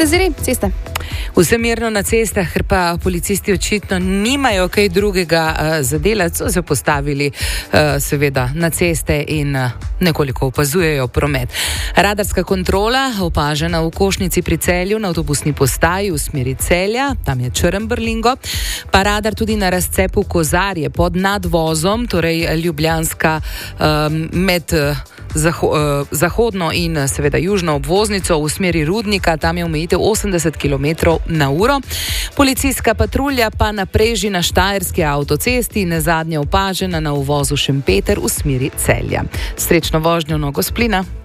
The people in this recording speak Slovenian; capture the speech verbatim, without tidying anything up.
Deziri, cesta. Vse mirno na cestah, ker pa policisti očitno nimajo kaj drugega uh, za delati, so se postavili uh, seveda na ceste in uh, nekoliko opazujejo promet. Radarska kontrola opažena v Košnici pri Celju na avtobusni postaji v smeri Celja, tam je črn brlingo, pa radar tudi na razcepu Kozarje pod nadvozom, torej ljubljanska um, med uh, zaho, uh, zahodno in uh, seveda južno obvoznico v smeri Rudnika, tam je omejitev osemdeset kilometrov na uro. Policijska patrulja pa na preži na Štajerski avtocesti, nazadnje opažena na uvozu Šempeter v smeri Celja. Srečno vožnjo, Nogosplina.